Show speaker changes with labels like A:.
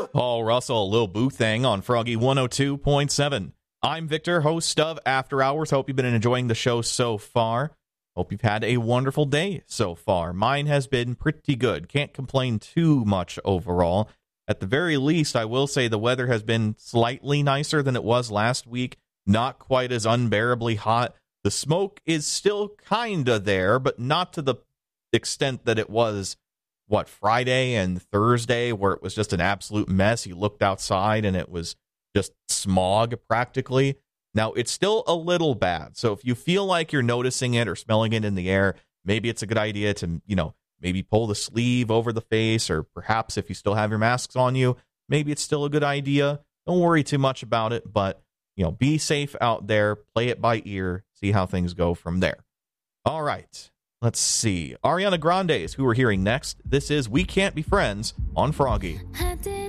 A: Paul Russell, Lil Boothang on Froggy 102.7. I'm Victor, host of After Hours. Hope you've been enjoying the show so far. Hope you've had a wonderful day so far. Mine has been pretty good. Can't complain too much overall. At the very least, I will say the weather has been slightly nicer than it was last week. Not quite as unbearably hot. The smoke is still kind of there, but not to the extent that it was, Friday and Thursday, where it was just an absolute mess. You looked outside and it was just smog practically. Now, it's still a little bad. So if you feel like you're noticing it or smelling it in the air, maybe it's a good idea to, maybe pull the sleeve over the face, or perhaps if you still have your masks on you, maybe it's still a good idea. Don't worry too much about it, but, be safe out there, play it by ear, see how things go from there. All right. Let's see. Ariana Grande is who we're hearing next. This is We Can't Be Friends on Froggy.